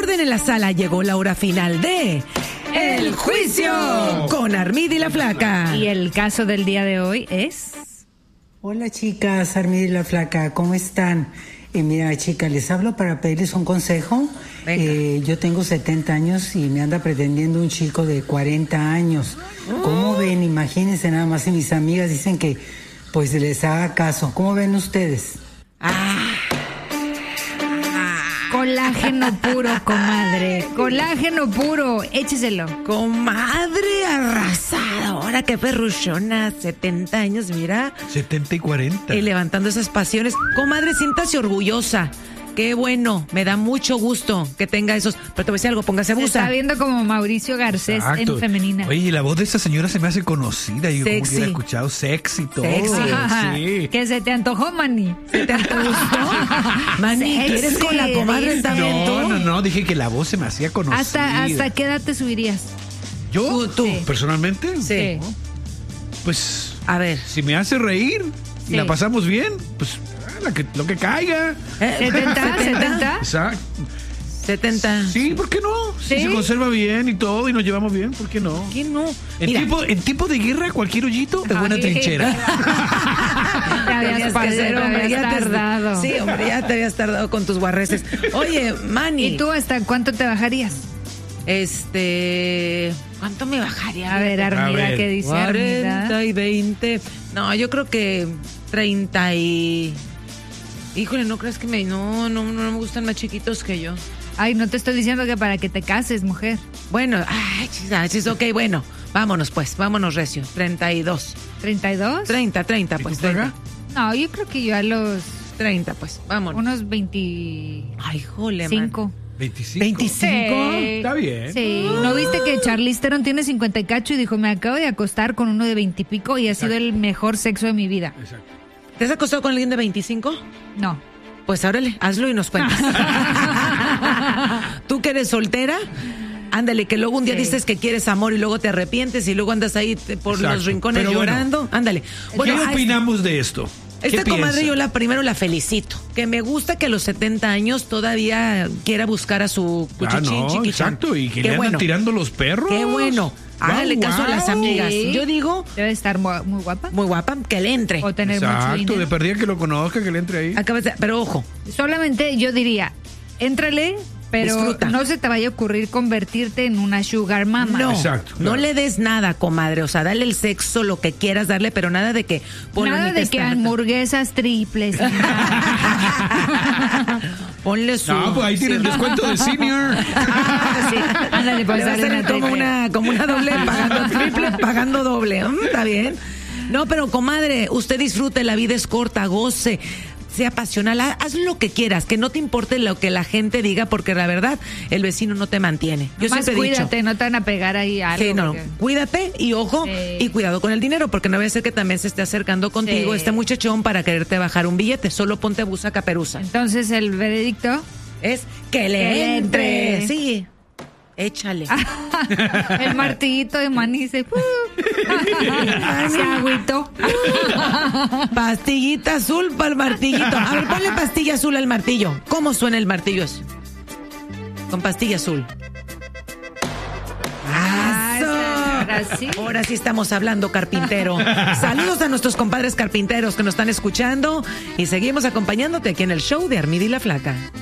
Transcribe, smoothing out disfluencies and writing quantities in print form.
orden en la sala, llegó la hora final de El Juicio con Armida y la Flaca. Y el caso del día de hoy es... Hola chicas, Armida y la Flaca, ¿cómo están? Mira chicas, les hablo para pedirles un consejo. Yo tengo 70 años y me anda pretendiendo un chico de 40 años. ¿Cómo ven? Imagínense nada más, y mis amigas dicen que pues les haga caso. ¿Cómo ven ustedes? Colágeno puro, comadre. Colágeno puro. Écheselo. Comadre arrasadora, qué perruchona. 70 años, mira. 70 y 40. Y levantando esas pasiones. Comadre, siéntase orgullosa. Qué bueno, me da mucho gusto que tenga esos. Pero te voy a decir algo, póngase Se busa. está viendo como Mauricio Garcés. Exacto. En femenina. Oye, la voz de esa señora se me hace conocida. Yo como que Sexy. la he escuchado, sexy todo. Sexy. Sí. Que se te antojó, Manny. ¿Te gustó? Mani, ¿quieres Sexy, con la comadre dice. también? No, dije que la voz se me hacía conocida. ¿Hasta qué edad te subirías? ¿Yo? Tú. Sí. ¿Personalmente? Sí. Pues, A ver. si me hace reír y Sí. la pasamos bien, pues lo que caiga. ¿70? Exacto. 70. Sí, ¿por qué no? Si ¿Sí? se conserva bien y todo y nos llevamos bien, ¿por qué no? ¿Quién no? En Mira, tiempo de guerra, cualquier hoyito es buena Ay. trinchera. Te habías pasado, hombre, ya tardado. Sí, hombre, ya te habías tardado con tus guarreces. Oye, Manny. ¿Y tú hasta cuánto te bajarías? ¿Cuánto me bajaría? A ver, Armida, ver. ¿qué dice 40 Armida? y 20. No, yo creo que 30 y... Híjole, ¿no crees que no me gustan más chiquitos que yo? Ay, no te estoy diciendo que para que te cases, mujer. Bueno, chis, ok, bueno. Vámonos pues, vámonos recio. 32. ¿32? 30, ¿Y pues. tú, Flaca? 30, No, yo creo que yo a los 30, pues, vámonos. unos 25. Ay, jole, man. 25. 25. Está bien. Sí. ¿No viste que Charlize Theron tiene 50 y cacho y dijo, me acabo de acostar con uno de 20 y pico y ha sido el mejor sexo de mi vida? Exacto. ¿Te has acostado con alguien de 25? No. Pues órale, hazlo y nos cuentas. Tú que eres soltera, ándale, que luego un día Sí. dices que quieres amor y luego te arrepientes y luego andas ahí por Exacto. los rincones Pero bueno, llorando. Ándale. ¿Qué a opinamos de esto? esta ¿Qué comadre piensa? yo primero la felicito. Que me gusta que a los 70 años todavía quiera buscar a su cuchichín chiquichón. exacto, y que Qué le andan bueno. tirando los perros. Qué bueno. Hágale caso a las amigas. Sí. Yo digo, Debe estar muy guapa. muy guapa, que le entre. O tener mucho Exacto, dinero. de perdida que lo conozca, que le entre ahí. Pero ojo, Solamente yo diría, éntrale, pero Disfruta. no se te vaya a ocurrir convertirte en una sugar mama. no, Exacto, no claro. le des nada, comadre. O sea, dale el sexo, lo que quieras darle, pero nada de que... ponle Nada mi de que testamento. hamburguesas triples. Ponle su... No, pues ahí tiene el descuento de senior. Sí, ándale, pues Le va a dale salir una como triple. como una doble, pagando triple, pagando doble. Está bien. No, pero comadre, usted disfrute, la vida es corta, goce, sea pasional, haz lo que quieras, que no te importe lo que la gente diga, porque la verdad, el vecino no te mantiene. Yo Más siempre he dicho. cuídate, no te van a pegar ahí algo. Sí, no, porque- cuídate y ojo, Sí. y cuidado con el dinero, porque no vaya a ser que también se esté acercando contigo Sí. este muchachón para quererte bajar un billete. Solo ponte busa caperuza. Entonces el veredicto, Es que Que le le entre. entre. Sí, échale. el martillito de maní se agüitó. Pastillita azul para el martillito. A ver, ponle pastilla azul al martillo. ¿Cómo suena el martillo? Con pastilla azul. Ahora sí. Ahora sí estamos hablando, carpintero. Saludos a nuestros compadres carpinteros que nos están escuchando y seguimos acompañándote aquí en el show de Armida y la Flaca.